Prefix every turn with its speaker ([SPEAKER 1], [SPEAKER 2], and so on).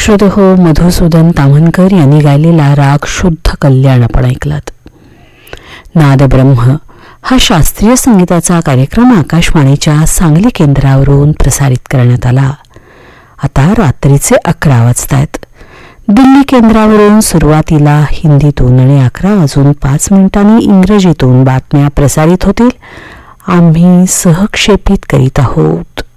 [SPEAKER 1] श्रोते हो, मधुसूदन ताम्हनकर यांनी गायलेला राग शुद्ध कल्याण आपण ऐकलात. नादब्रह्म हा शास्त्रीय संगीताचा कार्यक्रम आकाशवाणीच्या सांगली केंद्रावरून प्रसारित करण्यात आला. आता रात्रीचे 11 वाजतायत. दिल्ली केंद्रावरून सुरुवातीला हिंदीतून आणि 11:05 इंग्रजीतून बातम्या प्रसारित होतील. आम्ही सहक्षेपित करीत आहोत.